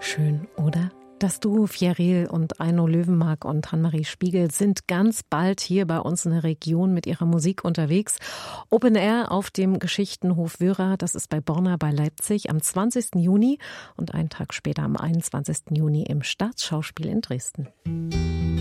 Schön, oder? Das Duo Fjaril und Eino Löwenmark und Hanmarie Spiegel sind ganz bald hier bei uns in der Region mit ihrer Musik unterwegs. Open Air auf dem Geschichtenhof Wöra, das ist bei Borna bei Leipzig am 20. Juni und einen Tag später am 21. Juni im Staatsschauspiel in Dresden.